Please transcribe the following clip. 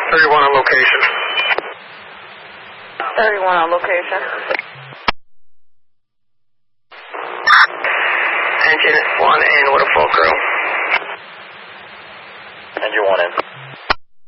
31 on location. 31 on location. Engine 1 in with a Fokker.